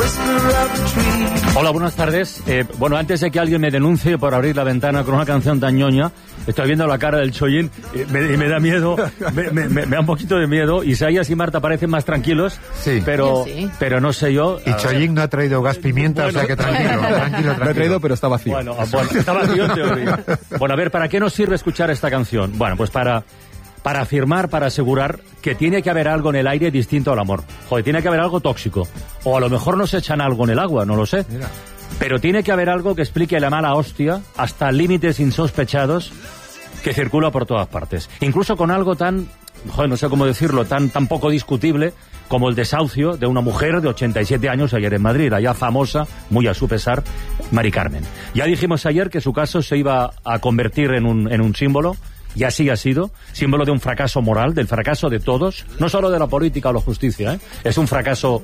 Hola, buenas tardes. Bueno, antes de que alguien me denuncie por abrir la ventana con una canción tan ñoña, estoy viendo la cara del Chollín y me da miedo, me da un poquito de miedo. Isaías y Marta parecen más tranquilos, sí. pero no sé yo. Y Chollín no ha traído gas pimienta, bueno, o sea que tranquilo. Lo ha traído, pero está vacío. Bueno, está vacío en teoría. Bueno, a ver, ¿para qué nos sirve escuchar esta canción? Bueno, pues para afirmar, para asegurar que tiene que haber algo en el aire distinto al amor. Joder, tiene que haber algo tóxico. O a lo mejor nos echan algo en el agua, no lo sé. Mira. Pero tiene que haber algo que explique la mala hostia hasta límites insospechados que circula por todas partes. Incluso con algo tan, joder, no sé cómo decirlo, tan poco discutible como el desahucio de una mujer de 87 años ayer en Madrid, la ya famosa, muy a su pesar, Mari Carmen. Ya dijimos ayer que su caso se iba a convertir en un símbolo. Y así ha sido, símbolo de un fracaso moral, del fracaso de todos, no solo de la política o la justicia, ¿eh? Es un fracaso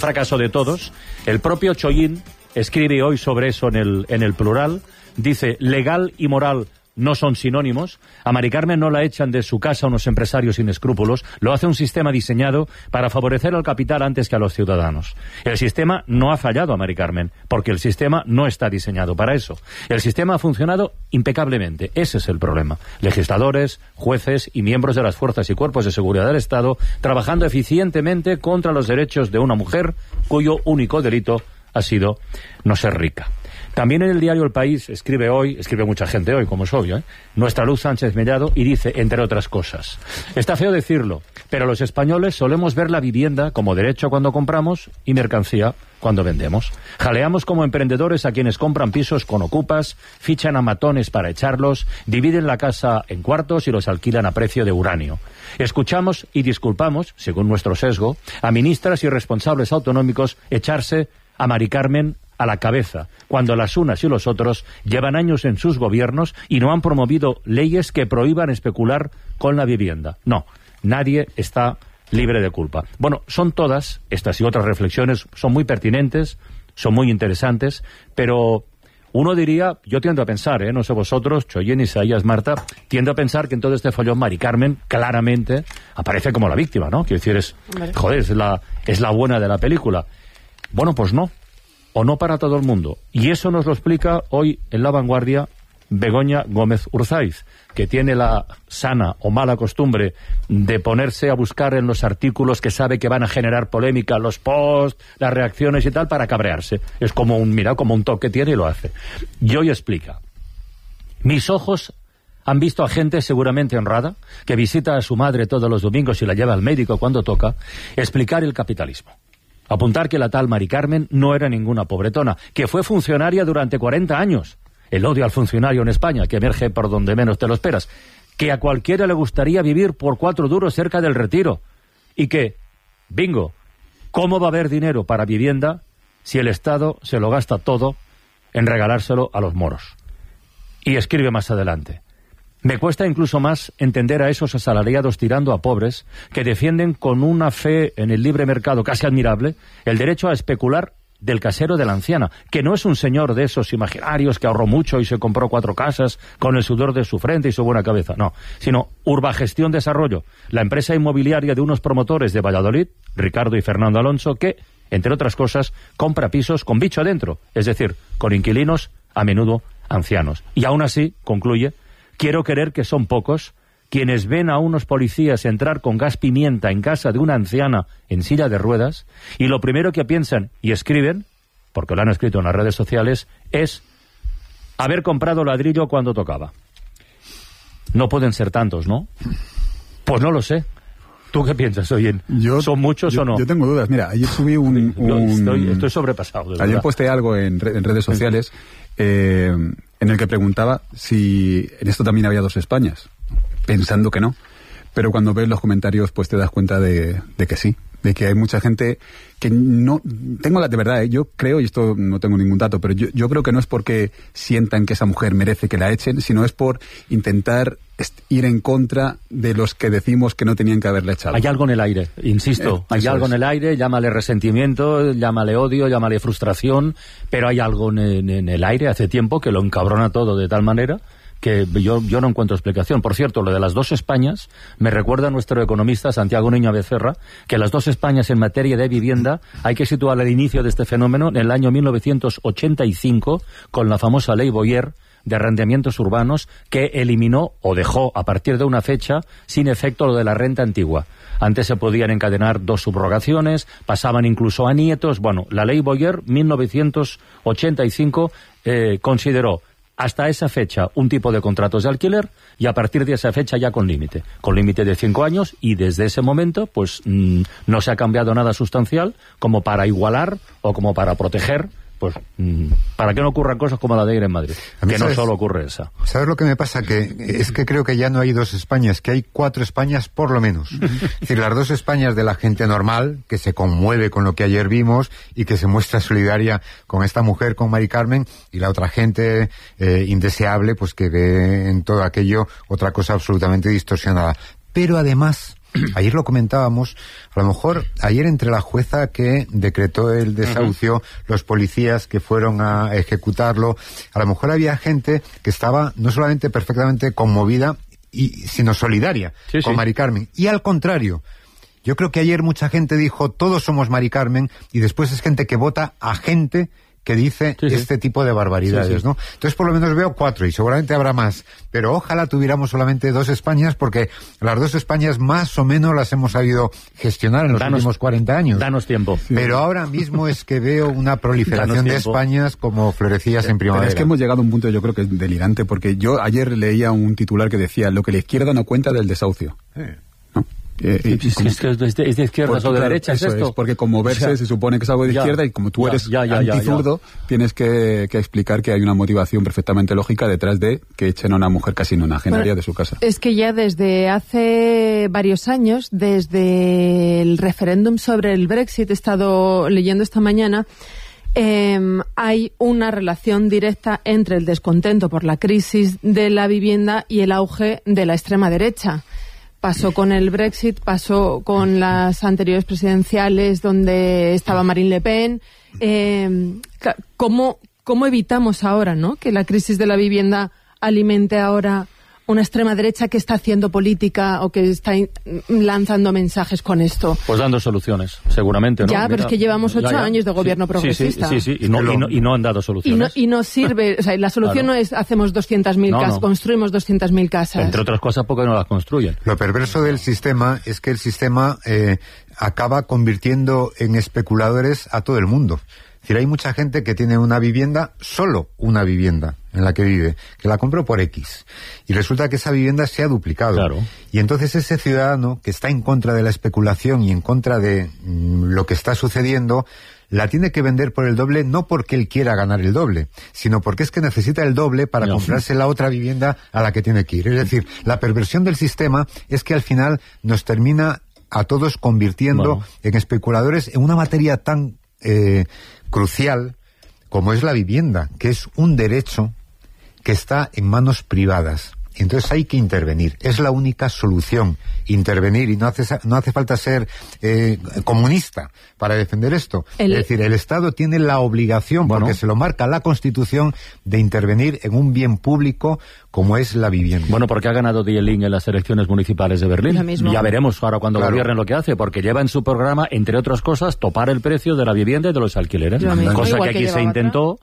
de todos. El propio Chollín escribe hoy sobre eso en el Plural, dice, legal y moral no son sinónimos. A Mari Carmen no la echan de su casa unos empresarios sin escrúpulos, lo hace un sistema diseñado para favorecer al capital antes que a los ciudadanos. El sistema no ha fallado a Mari Carmen, porque el sistema no está diseñado para eso. El sistema ha funcionado impecablemente, ese es el problema. Legisladores, jueces y miembros de las fuerzas y cuerpos de seguridad del Estado trabajando eficientemente contra los derechos de una mujer cuyo único delito ha sido no ser rica. También en el diario El País escribe mucha gente hoy, como es obvio, Nuestra Luz Sánchez Mellado, y dice, entre otras cosas, está feo decirlo, pero los españoles solemos ver la vivienda como derecho cuando compramos y mercancía cuando vendemos. Jaleamos como emprendedores a quienes compran pisos con ocupas, fichan a matones para echarlos, dividen la casa en cuartos y los alquilan a precio de uranio. Escuchamos y disculpamos, según nuestro sesgo, a ministras y responsables autonómicos echarse a Mari Carmen a la cabeza, cuando las unas y los otros llevan años en sus gobiernos y no han promovido leyes que prohíban especular con la vivienda. No, nadie está libre de culpa. Bueno, son todas, estas y otras reflexiones, son muy pertinentes, son muy interesantes, pero uno diría, yo tiendo a pensar, no sé vosotros, Chollín, Isaías, Marta, tiendo a pensar que en todo este follón Mari Carmen claramente aparece como la víctima, ¿no? Quiero decir, es la buena de la película. Bueno, pues no. O no para todo el mundo. Y eso nos lo explica hoy en La Vanguardia Begoña Gómez Urzaiz, que tiene la sana o mala costumbre de ponerse a buscar en los artículos que sabe que van a generar polémica, los posts, las reacciones y tal, para cabrearse. Es como un toque tiene y lo hace. Y hoy explica. Mis ojos han visto a gente seguramente honrada, que visita a su madre todos los domingos y la lleva al médico cuando toca, explicar el capitalismo. Apuntar que la tal Mari Carmen no era ninguna pobretona, que fue funcionaria durante 40 años. El odio al funcionario en España, que emerge por donde menos te lo esperas. Que a cualquiera le gustaría vivir por 4 duros cerca del Retiro. Y que, bingo, ¿cómo va a haber dinero para vivienda si el Estado se lo gasta todo en regalárselo a los moros? Y escribe más adelante. Me cuesta incluso más entender a esos asalariados tirando a pobres que defienden con una fe en el libre mercado casi admirable el derecho a especular del casero de la anciana, que no es un señor de esos imaginarios que ahorró mucho y se compró 4 casas con el sudor de su frente y su buena cabeza, no, sino Urbagestión Desarrollo, la empresa inmobiliaria de unos promotores de Valladolid, Ricardo y Fernando Alonso, que, entre otras cosas, compra pisos con bicho adentro, es decir, con inquilinos a menudo ancianos. Y aún así, concluye, quiero creer que son pocos quienes ven a unos policías entrar con gas pimienta en casa de una anciana en silla de ruedas y lo primero que piensan y escriben, porque lo han escrito en las redes sociales, es haber comprado ladrillo cuando tocaba. No pueden ser tantos, ¿no? Pues no lo sé. ¿Tú qué piensas, Oyen? ¿Son muchos o no? Yo tengo dudas. Mira, ayer subí Estoy sobrepasado. Ayer posté algo en redes sociales en el que preguntaba si en esto también había 2 Españas, pensando que no. Pero cuando ves los comentarios, pues te das cuenta de que sí. De que hay mucha gente que no... de verdad, yo creo, y esto no tengo ningún dato, pero yo creo que no es porque sientan que esa mujer merece que la echen, sino es por intentar ir en contra de los que decimos que no tenían que haberla echado. Hay algo en el aire, insisto, hay algo en el aire, llámale resentimiento, llámale odio, llámale frustración, pero hay algo en el aire hace tiempo que lo encabrona todo de tal manera que yo no encuentro explicación. Por cierto, lo de las dos Españas me recuerda a nuestro economista Santiago Niño Becerra, que las dos Españas en materia de vivienda hay que situar el inicio de este fenómeno en el año 1985 con la famosa Ley Boyer de arrendamientos urbanos, que eliminó o dejó a partir de una fecha sin efecto lo de la renta antigua. Antes se podían encadenar 2 subrogaciones, pasaban incluso a nietos. Bueno, la Ley Boyer 1985 consideró hasta esa fecha un tipo de contratos de alquiler y a partir de esa fecha ya con límite de 5 años, y desde ese momento pues no se ha cambiado nada sustancial como para igualar o como para proteger, pues para que no ocurran cosas como la de ir en Madrid, que no solo ocurre esa. ¿Sabes lo que me pasa? Que es que creo que ya no hay 2 Españas, que hay 4 Españas por lo menos. Es decir, las 2 Españas de la gente normal, que se conmueve con lo que ayer vimos y que se muestra solidaria con esta mujer, con Mari Carmen, y la otra gente indeseable, pues que ve en todo aquello otra cosa absolutamente distorsionada. Pero además, ayer lo comentábamos, a lo mejor ayer entre la jueza que decretó el desahucio, los policías que fueron a ejecutarlo, a lo mejor había gente que estaba no solamente perfectamente conmovida, sino solidaria con Mari Carmen. Y al contrario, yo creo que ayer mucha gente dijo, todos somos Mari Carmen, y después es gente que vota a gente que dice este tipo de barbaridades, ¿no? Entonces por lo menos veo 4 y seguramente habrá más, pero ojalá tuviéramos solamente 2 Españas, porque las 2 Españas más o menos las hemos sabido gestionar en los últimos 40 años. Danos tiempo. Pero ahora mismo es que veo una proliferación de Españas como florecillas en primavera. Pero es que hemos llegado a un punto, yo creo que es delirante, porque yo ayer leía un titular que decía lo que la izquierda no cuenta del desahucio. ¿No? ¿Es de izquierdas o de derechas esto? Es porque como moverse se supone que es algo de izquierda, y como tú eres antizurdo, tienes que explicar que hay una motivación perfectamente lógica detrás de que echen a una mujer casi nonagenaria de su casa. Es que ya desde hace varios años, desde el referéndum sobre el Brexit, he estado leyendo esta mañana, hay una relación directa entre el descontento por la crisis de la vivienda y el auge de la extrema derecha. Pasó con el Brexit, pasó con las anteriores presidenciales donde estaba Marine Le Pen. ¿Cómo evitamos ahora, ¿no?, que la crisis de la vivienda alimente ahora una extrema derecha que está haciendo política o que está lanzando mensajes con esto? Pues dando soluciones, seguramente, ¿no? Ya, pero es que llevamos 8 años de gobierno progresista. Sí, y no han dado soluciones. Y no sirve, o sea, la solución no es hacemos 200.000 casas, construimos 200.000 casas. Entre otras cosas porque no las construyen. Lo perverso del sistema es que el sistema acaba convirtiendo en especuladores a todo el mundo. Es decir, hay mucha gente que tiene una vivienda, solo una vivienda en la que vive, que la compró por X, y resulta que esa vivienda se ha duplicado. Claro. Y entonces ese ciudadano que está en contra de la especulación y en contra de lo que está sucediendo, la tiene que vender por el doble, no porque él quiera ganar el doble, sino porque es que necesita el doble para comprarse la otra vivienda a la que tiene que ir. Es decir, la perversión del sistema es que al final nos termina a todos convirtiendo en especuladores en una materia tan crucial como es la vivienda, que es un derecho que está en manos privadas. Entonces hay que intervenir, es la única solución, intervenir, y no hace falta ser comunista para defender esto. Es decir, el Estado tiene la obligación, porque se lo marca la Constitución, de intervenir en un bien público como es la vivienda. Bueno, porque ha ganado Die Linke en las elecciones municipales de Berlín. Ya veremos ahora cuando gobierne lo que hace, porque lleva en su programa, entre otras cosas, topar el precio de la vivienda y de los alquileres. Cosa que aquí se intentó,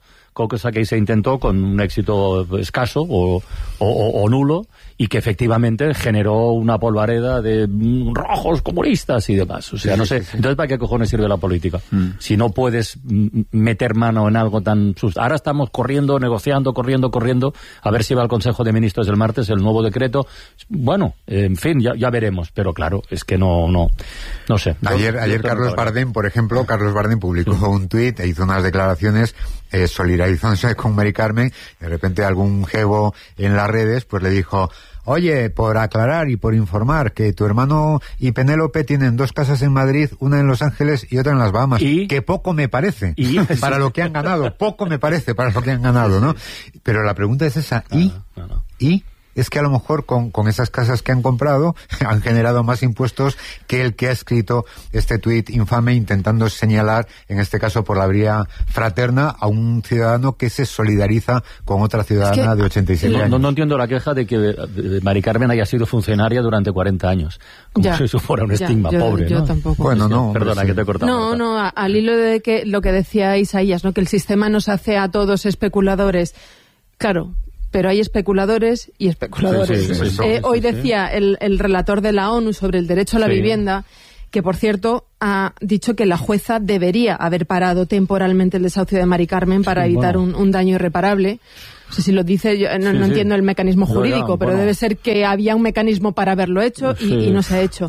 con un éxito escaso o nulo, y que efectivamente generó una polvareda de rojos comunistas y demás. O sea, no sé. Entonces, ¿para qué cojones sirve la política? Si no puedes meter mano en algo tan... Ahora estamos negociando, corriendo, a ver si va al Consejo de Ministros el martes el nuevo decreto. Bueno, en fin, ya veremos. Pero claro, es que no sé. Ayer Carlos Bardem, por ejemplo, publicó un tuit e hizo unas declaraciones solidarizándose con Mari Carmen. De repente algún jevo en las redes pues le dijo: oye, por aclarar y por informar que tu hermano y Penélope tienen 2 casas en Madrid, una en Los Ángeles y otra en las Bahamas. Que poco me parece para lo que han ganado. Poco me parece para lo que han ganado, ¿no? Pero la pregunta es esa. ¿Y? es que a lo mejor con esas casas que han comprado han generado más impuestos que el que ha escrito este tuit infame intentando señalar, en este caso por la vía fraterna, a un ciudadano que se solidariza con otra ciudadana de 87 años. No entiendo la queja de que Mari Carmen haya sido funcionaria durante 40 años. Como si eso fuera un estigma pobre, yo ¿no? Tampoco. Bueno, no. Perdona, sí. que te he cortado. No, al hilo de que lo que decía Isaías, ¿no? Que el sistema nos hace a todos especuladores. Claro, pero hay especuladores y especuladores. Sí. Hoy decía el relator de la ONU sobre el derecho a la vivienda, que por cierto ha dicho que la jueza debería haber parado temporalmente el desahucio de Mari Carmen para evitar un daño irreparable. No sé si lo dice, yo no entiendo el mecanismo jurídico, pero debe ser que había un mecanismo para haberlo hecho y no se ha hecho.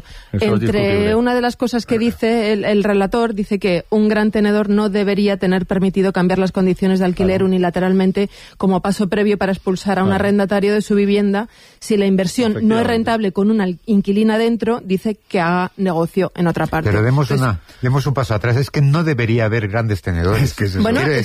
Entre una de las cosas que dice el relator, dice que un gran tenedor no debería tener permitido cambiar las condiciones de alquiler unilateralmente como paso previo para expulsar a un arrendatario de su vivienda. Si la inversión no es rentable con una inquilina dentro, dice que haga negocio en otra parte. Pero demos un paso atrás. Es que no debería haber grandes tenedores. Es que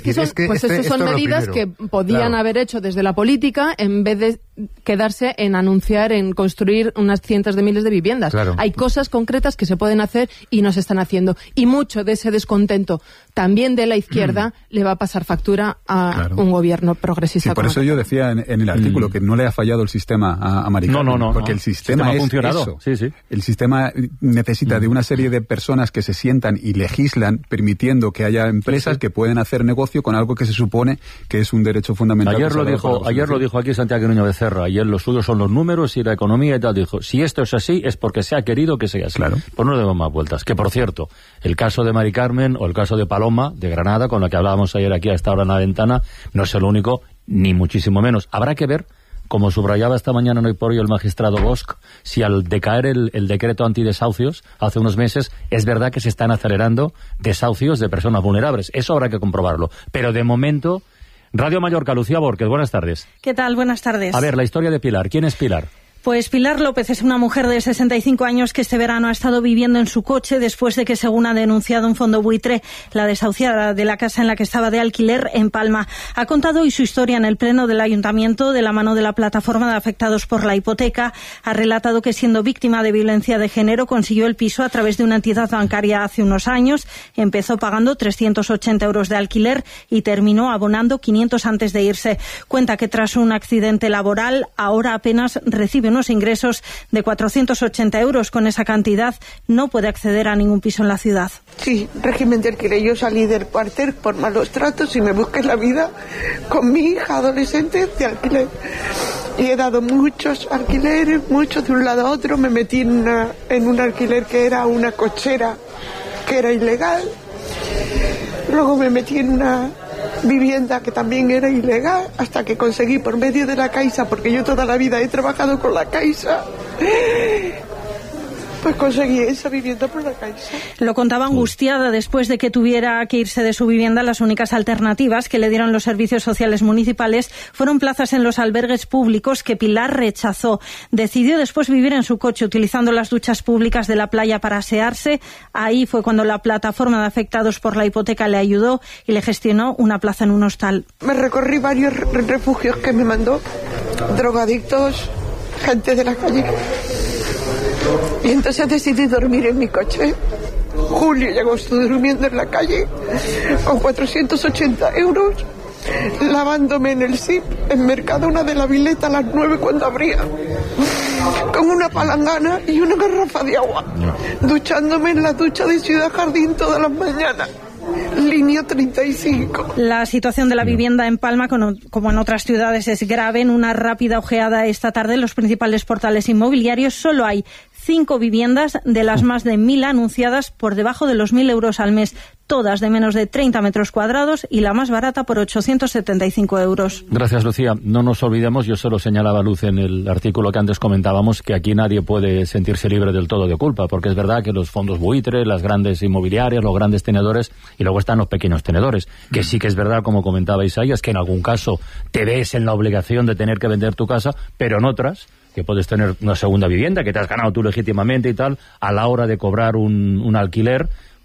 esas son medidas que podían haber hecho desde la política en vez de quedarse en anunciar, en construir unas cientos de miles de viviendas. Claro. Hay cosas concretas que se pueden hacer y no se están haciendo. Y mucho de ese descontento, también de la izquierda, le va a pasar factura a un gobierno progresista. Sí, por eso yo decía en el artículo que no le ha fallado el sistema a Mari Carmen. No. Porque el sistema ha funcionado. Eso. Sí. El sistema necesita de una serie de personas que se sientan y legislan permitiendo que haya empresas que pueden hacer negocio con algo que se supone que es un derecho fundamental. Ayer lo dijo aquí Santiago Núñez Becerra. Ayer los suyos son los números y la economía y tal. Dijo, si esto es así, es porque se ha querido que sea así. Claro. Pues no le demos más vueltas. Que, por cierto, el caso de Mari Carmen o el caso de Paloma, de Granada, con la que hablábamos ayer aquí a esta hora en la ventana, no es el único, ni muchísimo menos. Habrá que ver, como subrayaba esta mañana en Hoy por Hoy el magistrado Bosch, si al decaer el decreto antidesahucios hace unos meses, es verdad que se están acelerando desahucios de personas vulnerables. Eso habrá que comprobarlo. Pero de momento, Radio Mallorca, Lucía Borges, buenas tardes. ¿Qué tal? Buenas tardes. A ver, la historia de Pilar. ¿Quién es Pilar? Pues Pilar López es una mujer de 65 años que este verano ha estado viviendo en su coche después de que, según ha denunciado un fondo buitre, la desahuciara de la casa en la que estaba de alquiler en Palma. Ha contado hoy su historia en el pleno del Ayuntamiento de la mano de la plataforma de afectados por la hipoteca. Ha relatado que, siendo víctima de violencia de género, consiguió el piso a través de una entidad bancaria hace unos años. Empezó pagando 380 euros de alquiler y terminó abonando 500 antes de irse. Cuenta que tras un accidente laboral ahora apenas recibe unos ingresos de 480 euros. Con esa cantidad no puede acceder a ningún piso en la ciudad. Sí, régimen de alquiler. Yo salí del cuartel por malos tratos y me busqué la vida con mi hija adolescente de alquiler. Y he dado muchos alquileres, muchos de un lado a otro. Me metí en un alquiler que era una cochera, que era ilegal. Luego me metí en una vivienda que también era ilegal, hasta que conseguí por medio de la Caixa, porque yo toda la vida he trabajado con la Caixa, pues conseguí esa vivienda por la Caixa. Lo contaba angustiada después de que tuviera que irse de su vivienda. Las únicas alternativas que le dieron los servicios sociales municipales fueron plazas en los albergues públicos que Pilar rechazó. Decidió después vivir en su coche utilizando las duchas públicas de la playa para asearse. Ahí fue cuando la plataforma de afectados por la hipoteca le ayudó y le gestionó una plaza en un hostal. Me recorrí varios refugios que me mandó, drogadictos, gente de la calle. Y entonces decidí dormir en mi coche. Julio y agosto durmiendo en la calle con 480 euros, lavándome en el SIP, en Mercadona de la Vileta a las 9 cuando abría, con una palangana y una garrafa de agua, duchándome en la ducha de Ciudad Jardín todas las mañanas. Línea 35. La situación de la vivienda en Palma, como en otras ciudades, es grave. En una rápida ojeada esta tarde en los principales portales inmobiliarios solo hay 5 viviendas de las más de 1.000 anunciadas por debajo de los 1.000 euros al mes, todas de menos de 30 metros cuadrados y la más barata por 875 euros. Gracias, Lucía. No nos olvidemos, yo solo señalaba, Luz, en el artículo que antes comentábamos, que aquí nadie puede sentirse libre del todo de culpa, porque es verdad que los fondos buitre, las grandes inmobiliarias, los grandes tenedores, y luego están los pequeños tenedores, que sí que es verdad, como comentaba Isaías, que en algún caso te ves en la obligación de tener que vender tu casa, pero en otras, que puedes tener una segunda vivienda que te has ganado tú legítimamente y tal, a la hora de cobrar un alquiler,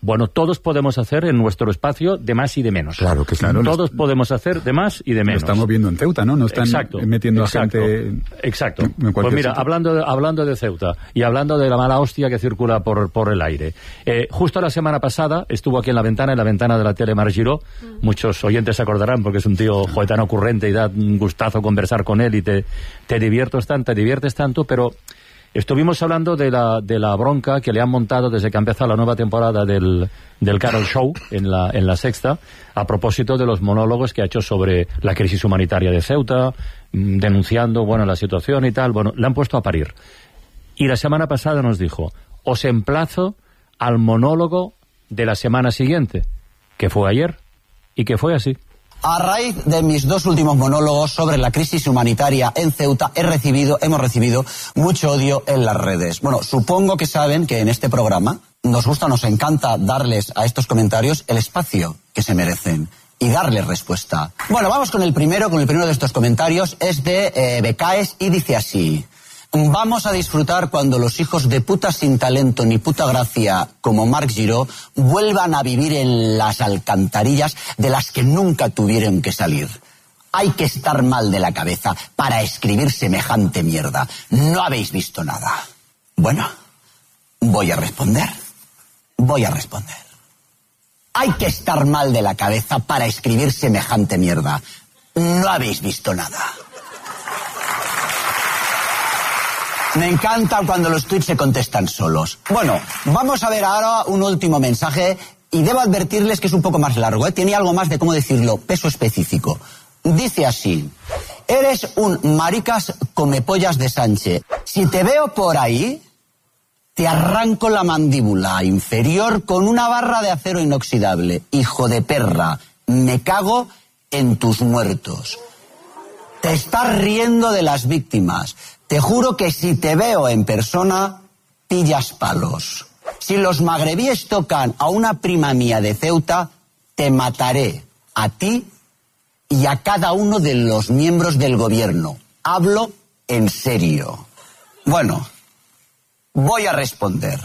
Bueno, todos podemos hacer en nuestro espacio de más y de menos. Claro que claro. Todos podemos hacer de más y de menos. Lo estamos viendo en Ceuta, ¿no? No están metiendo a gente... Exacto. Pues mira, hablando de Ceuta y hablando de la mala hostia que circula por el aire. Justo la semana pasada estuvo aquí en la ventana de la tele Marc Giró. Muchos oyentes se acordarán porque es un tío tan ocurrente y da un gustazo conversar con él y te diviertes tanto, pero... Estuvimos hablando de la bronca que le han montado desde que ha empezado la nueva temporada del Carol Show en la Sexta, a propósito de los monólogos que ha hecho sobre la crisis humanitaria de Ceuta, denunciando, la situación y tal. Le han puesto a parir. Y la semana pasada nos dijo, os emplazo al monólogo de la semana siguiente, que fue ayer, y que fue así. A raíz de mis 2 últimos monólogos sobre la crisis humanitaria en Ceuta, hemos recibido mucho odio en las redes. Bueno, supongo que saben que en este programa nos encanta darles a estos comentarios el espacio que se merecen y darles respuesta. Bueno, vamos con el primero de estos comentarios. Es de Becaes y dice así: vamos a disfrutar cuando los hijos de puta sin talento ni puta gracia como Marc Giró vuelvan a vivir en las alcantarillas de las que nunca tuvieron que salir. Hay que estar mal de la cabeza para escribir semejante mierda. No habéis visto nada. Bueno, voy a responder. Hay que estar mal de la cabeza para escribir semejante mierda. No habéis visto nada. Me encanta cuando los tweets se contestan solos. Bueno, vamos a ver ahora un último mensaje y debo advertirles que es un poco más largo, ¿eh? Tiene algo más de, ¿cómo decirlo?, peso específico. Dice así: eres un maricas comepollas de Sánchez. Si te veo por ahí, te arranco la mandíbula inferior con una barra de acero inoxidable. Hijo de perra, me cago en tus muertos. Te estás riendo de las víctimas. Te juro que si te veo en persona, pillas palos. Si los magrebíes tocan a una prima mía de Ceuta, te mataré a ti y a cada uno de los miembros del gobierno. Hablo en serio. Bueno, voy a responder.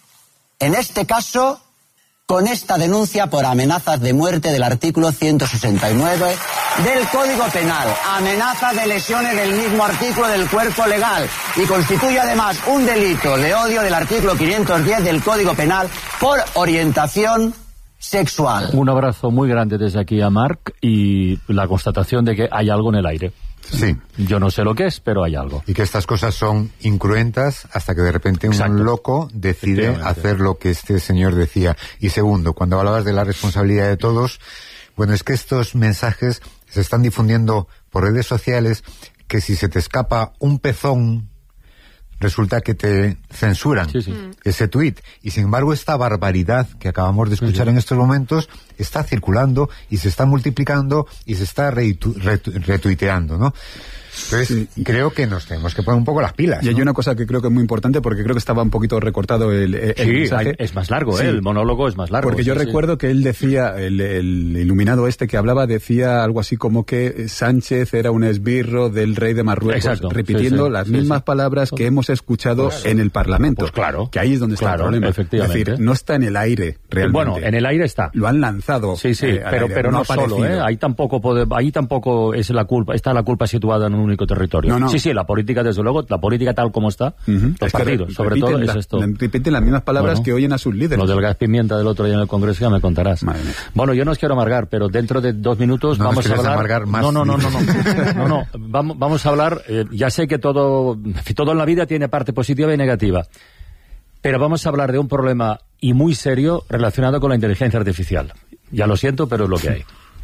En este caso, con esta denuncia por amenazas de muerte del artículo 169 del Código Penal. Amenaza de lesiones del mismo artículo del cuerpo legal y constituye además un delito de odio del artículo 510 del Código Penal por orientación sexual. Un abrazo muy grande desde aquí a Marc y la constatación de que hay algo en el aire. Sí. Yo no sé lo que es, pero hay algo. Y que estas cosas son incruentas hasta que de repente un loco decide hacer lo que este señor decía. Y segundo, cuando hablabas de la responsabilidad de todos, bueno, es que estos mensajes se están difundiendo por redes sociales, que si se te escapa un pezón, resulta que te censuran ese tuit. Y sin embargo, esta barbaridad que acabamos de escuchar en estos momentos está circulando y se está multiplicando y se está retuiteando, ¿no? Entonces, creo que nos tenemos que poner un poco las pilas, ¿no? Y hay una cosa que creo que es muy importante, porque creo que estaba un poquito recortado el mensaje. Es más largo, el monólogo es más largo. Porque yo recuerdo que él decía, el iluminado que hablaba, decía algo así como que Sánchez era un esbirro del rey de Marruecos, repitiendo las mismas palabras que hemos escuchado en el Parlamento. Pues claro. Que ahí es donde está el problema. Efectivamente. Es decir, no está en el aire, realmente. Bueno, en el aire está. Lo han lanzado. Pero no solo, ahí tampoco es la culpa, está la culpa situada en un único territorio. No. Sí, la política, desde luego, la política tal como está, los partidos, sobre todo, es esto. Repiten las mismas palabras que oyen a sus líderes. Lo del gas pimienta del otro día en el Congreso ya me contarás. Bueno, yo no os quiero amargar, pero dentro de 2 minutos vamos a hablar... No. Vamos a hablar, ya sé que todo en la vida tiene parte positiva y negativa, pero vamos a hablar de un problema y muy serio relacionado con la inteligencia artificial. Ya lo siento, pero es lo que hay.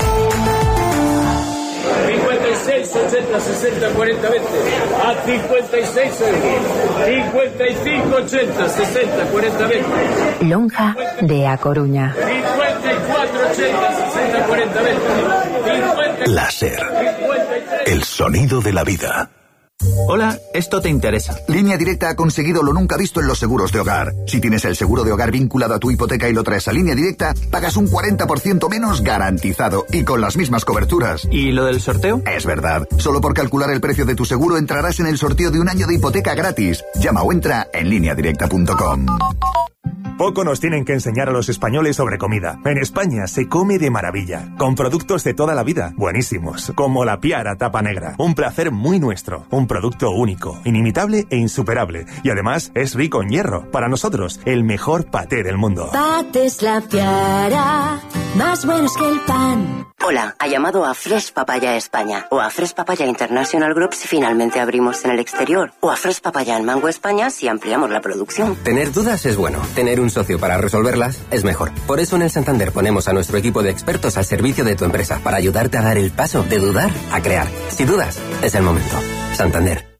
80, 60, 40, 20. A 56 euros. 55, 80, 60, 40, 20. Lonja de A Coruña. 54, 80, 60, 40, 20. 50, Láser. 53. El sonido de la vida. Hola, esto te interesa. Línea Directa ha conseguido lo nunca visto en los seguros de hogar. Si tienes el seguro de hogar vinculado a tu hipoteca y lo traes a Línea Directa, pagas un 40% menos garantizado y con las mismas coberturas. ¿Y lo del sorteo? Es verdad. Solo por calcular el precio de tu seguro entrarás en el sorteo de un año de hipoteca gratis. Llama o entra en lineadirecta.com. Poco nos tienen que enseñar a los españoles sobre comida. En España se come de maravilla, con productos de toda la vida, buenísimos, como la Piara Tapa Negra. Un placer muy nuestro, un producto único, inimitable e insuperable. Y además es rico en hierro. Para nosotros, el mejor paté del mundo. Patés La Piara, más buenos que el pan. Hola, ha llamado a Fresh Papaya España o a Fresh Papaya International Group si finalmente abrimos en el exterior o a Fresh Papaya en Mango España si ampliamos la producción. Tener dudas es bueno, tener un socio para resolverlas es mejor. Por eso en el Santander ponemos a nuestro equipo de expertos al servicio de tu empresa para ayudarte a dar el paso de dudar a crear. Si dudas, es el momento. Santander.